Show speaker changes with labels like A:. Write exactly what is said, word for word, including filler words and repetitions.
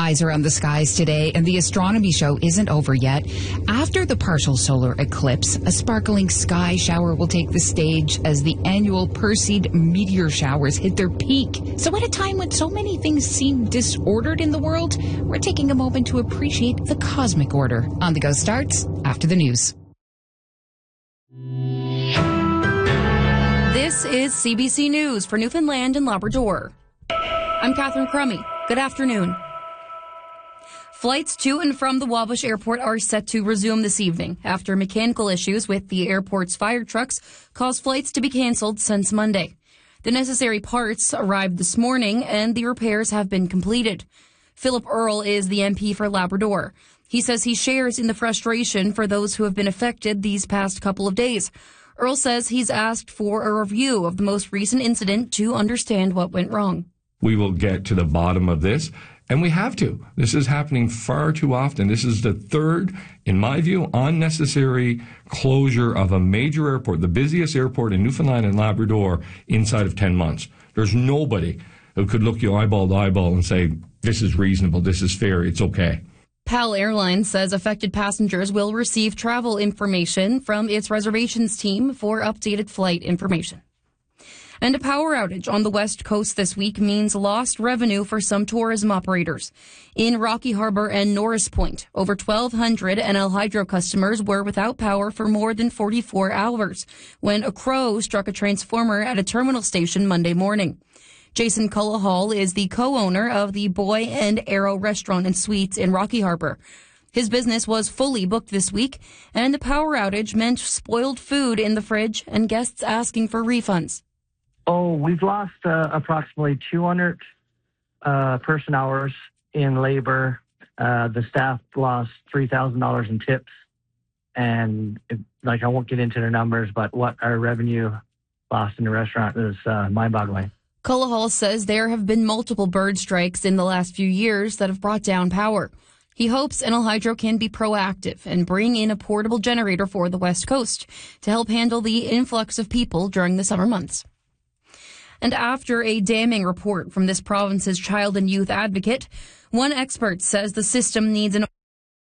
A: eyes are on the skies today, and the astronomy show isn't over yet. After the partial solar eclipse, a sparkling sky shower will take the stage as the annual Perseid meteor showers hit their peak. So at a time when so many things seem disordered in the world, we're taking a moment to appreciate the cosmic order. On the Go starts after the news.
B: This is C B C News for Newfoundland and Labrador. I'm Catherine Crummy. Good afternoon. Flights to and from the Wabash Airport are set to resume this evening after mechanical issues with the airport's fire trucks caused flights to be cancelled since Monday. The necessary parts arrived this morning and the repairs have been completed. Philip Earle is the M P for Labrador. He says he shares in the frustration for those who have been affected these past couple of days. Earle says he's asked for a review of the most recent incident to understand what went wrong.
C: We will get to the bottom of this, and we have to. This is happening far too often. This is the third, in my view, unnecessary closure of a major airport, the busiest airport in Newfoundland and Labrador, inside of ten months. There's nobody who could look you eyeball to eyeball and say, this is reasonable, this is fair, it's okay.
B: PAL Airlines says affected passengers will receive travel information from its reservations team for updated flight information. And a power outage on the West Coast this week means lost revenue for some tourism operators. In Rocky Harbour and Norris Point, over twelve hundred N L Hydro customers were without power for more than forty-four hours when a crow struck a transformer at a terminal station Monday morning. Jason Cullahall is the co-owner of the Boy and Arrow Restaurant and Suites in Rocky Harbour. His business was fully booked this week, and the power outage meant spoiled food in the fridge and guests asking for refunds.
D: Oh, we've lost uh, approximately two hundred uh, person hours in labor. Uh, the staff lost three thousand dollars in tips. And, it, like, I won't get into their numbers, but what our revenue lost in the restaurant is uh, mind-boggling.
B: Cullahall says there have been multiple bird strikes in the last few years that have brought down power. He hopes N L Hydro can be proactive and bring in a portable generator for the West Coast to help handle the influx of people during the summer months. And after a damning report from this province's child and youth advocate, one expert says the system needs an